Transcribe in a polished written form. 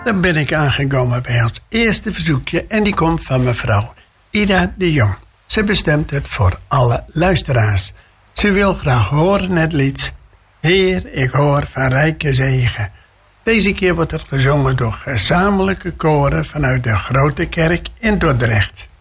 Dan ben ik aangekomen bij ons eerste verzoekje en die komt van mevrouw Ida de Jong. Ze bestemt het voor alle luisteraars. Ze wil graag horen het lied Heer, ik hoor van rijke zegen. Deze keer wordt het gezongen door gezamenlijke koren vanuit de Grote Kerk in Dordrecht.